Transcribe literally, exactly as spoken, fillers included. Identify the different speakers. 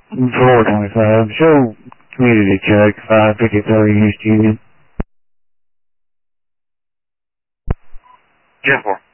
Speaker 1: four twenty-five, show community check, five fifty-three East Union.
Speaker 2: ten four.